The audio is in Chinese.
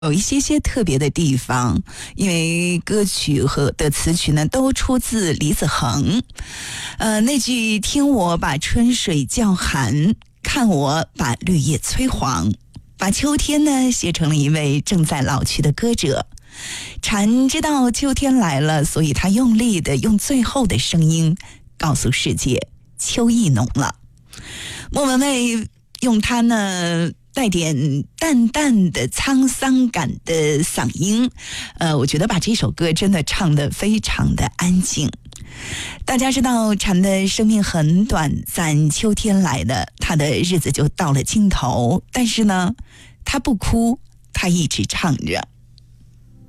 有一些特别的地方，因为歌曲和的词曲呢都出自李子恒。那句听我把春水叫寒，看我把绿叶催黄，把秋天呢写成了一位正在老去的歌者。蝉知道秋天来了，所以他用力的用最后的声音告诉世界，秋意浓了。莫文蔚用他呢带点淡淡的沧桑感的嗓音，我觉得把这首歌真的唱得非常的安静。大家知道蝉的生命很短暂，秋天来了，他的日子就到了尽头，但是呢他不哭，他一直唱着。